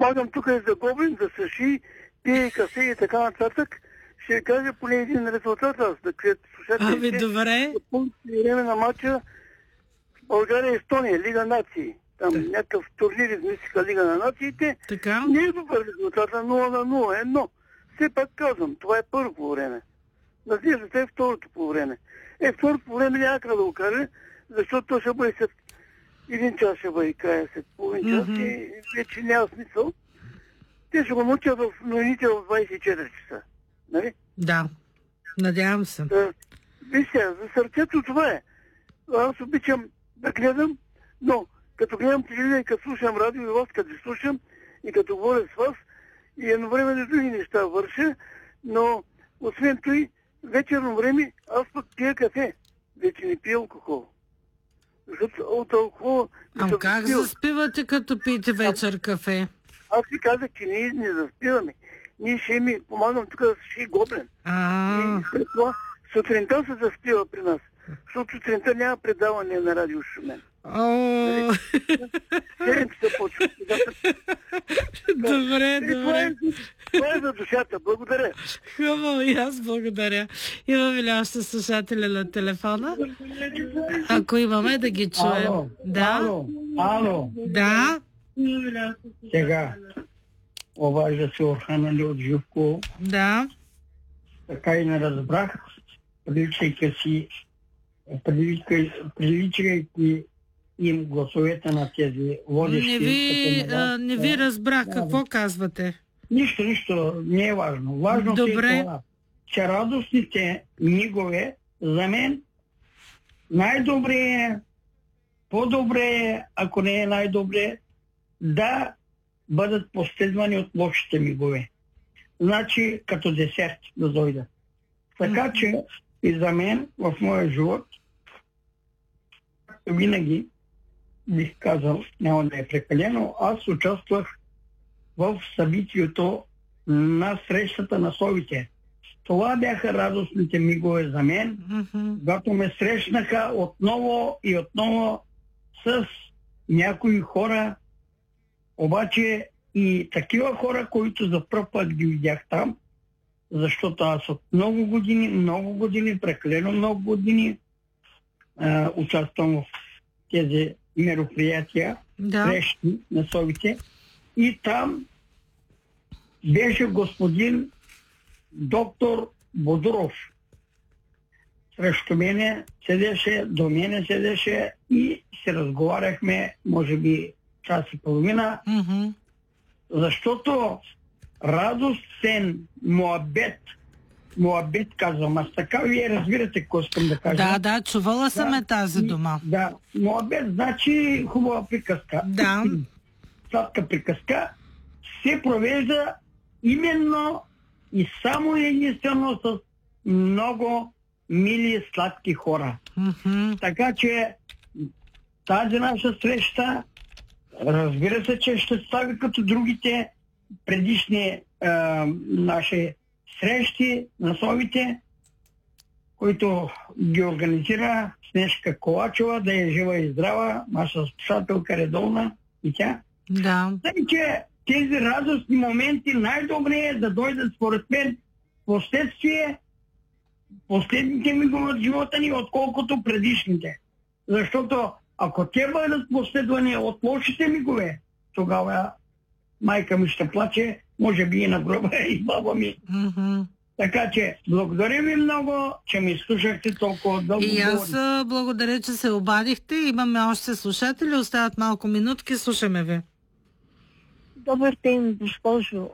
помагам тук и за Гоблин, за Саши, пие кафе и така нататък. Ще кажа поне един резултат, аз да крият слушателите. Добре. По време на матча България-Естония, Лига нации. Там някакъв турнир измислиха Лига на нациите. Така. Не е добър резултат, 0-0 е, но все пак казвам, това е първо по време. Надеждата е второто по време. Второто по време няма как да го каже, защото то ще бъде след един час, ще бъде края след половин час и вече няма смисъл. Те ще го научат в новините в 24 часа. Нали? Да, надявам се. Вижте, за сърцето това е. Аз обичам да гледам, но като гледам телевизия и като слушам радио и вас, като слушам и като говоря с вас, и едно време на други неща върша, но освен той, вечерно време аз пък пия кафе. Вече не пия алкохол. Защото от алкохол... Как заспивате, като пиете вечер кафе? Аз ви казах, че ние не заспиваме. Ние ще ми помагам тук да ще Гоблин. И след това сутринта се заспива при нас. Защото сутринта няма предаване на радио Шумен. Седем се почва. Добре. Това е за душата. Благодаря. Хубаво, и аз благодаря. Имаме ли още слушателя на телефона? Ако имаме, да ги чуем. Ало. Да. Сега, обажда се Орхан от Живко. Да. Така и не разбрах, приличайки им гласовете на тези водещи. Не ви разбрах. Какво казвате? Нищо, не е важно. Важно е това, че радостните мигове за мен най-добре е, по-добре е, ако не е най-добре, да бъдат последвани от лошите мигове. Значи като десерт да дойдат. Така че и за мен в моя живот винаги бих казал, няма да е прекалено, аз участвах в събитието на срещата на совите. Това бяха радостните мигове за мен, когато ме срещнаха отново и отново с някои хора, обаче и такива хора, които за пръв път ги видях там, защото аз от много години, прекалено много години участвам в тези мероприятия, срещи на совите. И там беше господин доктор Бодуров. Срещу мене седеше, до мене седеше и се разговаряхме, може би час и половина, защото радостен муабет казвам. Аз така вие разбирате какво искам да кажа. Да, чувала съм тази дума. Да, муабет значи хубава приказка. Да. Сладка приказка се провежда именно и само единствено с много мили, сладки хора. Така че тази наша среща, разбира се, че ще става като другите предишни наши срещи на совите, които ги организира Снежка Колачева, да е жива и здрава, наша слушателка редовна и тя. Да. Тъй, че тези радостни моменти най-добре е да дойдат според мен последствие, последните мигове от живота ни, отколкото предишните. Защото ако те бъдат последвани от лошите мигове, тогава майка ми ще плаче, може би и на гроба и баба ми. Така че, благодаря ви много, че ми слушахте толкова дълго. И аз благодаря, че се обадихте. Имаме още слушатели, остават малко минутки, слушаме ви. Добър ден, госпожо